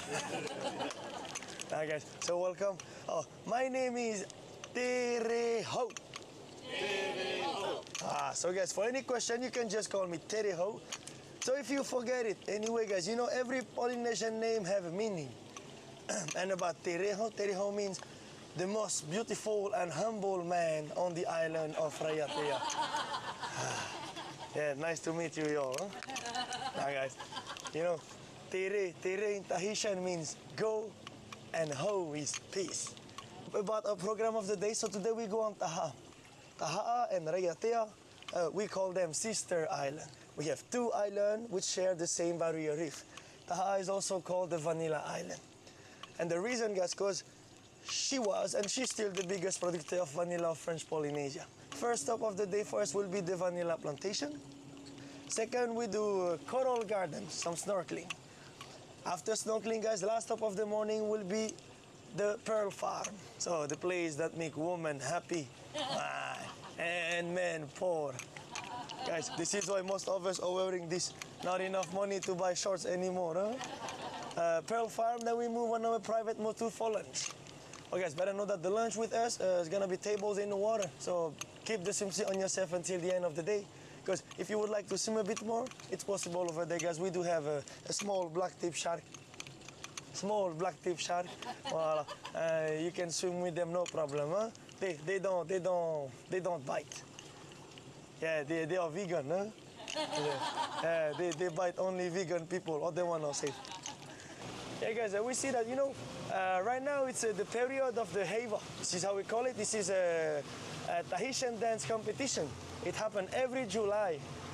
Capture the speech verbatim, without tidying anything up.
Hi guys, so welcome. Oh, my name is Tereho. Ah, so guys, for any question, you can just call me Tereho. So if you forget it, anyway guys, you know every Polynesian name have a meaning. And about Tereho, Tereho means the most beautiful and humble man on the island of Raiatea. Yeah, nice to meet you all. Huh? Now guys, you know, Tere, Tere in Tahitian means go and ho is peace. About our program of the day, so today we go on Taha. Taha and Raiatea, uh, we call them sister island. We have two islands which share the same barrier reef. Taha is also called the Vanilla Island. And the reason, guys, because she was and she's still the biggest producer of vanilla of French Polynesia. First stop of the day for us will be the vanilla plantation. Second, we do coral gardens, some snorkeling. After snorkeling, guys, the last stop of the morning will be the pearl farm. So the place that make women happy and men poor. Guys, this is why most of us are wearing this. Not enough money to buy shorts anymore, huh? Uh, pearl farm, then we move on our private motor for lunch. Okay, guys, better know that the lunch with us uh, is gonna be tables in the water. So keep the swimsuit on yourself until the end of the day. Because if you would like to swim a bit more, it's possible over there, guys. We do have a, a small black tip shark. Small black tip shark. Voila. Uh, you can swim with them, no problem, huh? They, they don't, they don't, they don't bite. Yeah, they, they are vegan, huh? Yeah, yeah they, they bite only vegan people. Other one are safe. Yeah, guys, uh, we see that, you know, uh, right now it's uh, the period of the Heiva. This is how we call it. This is a, a Tahitian dance competition. It happens every July.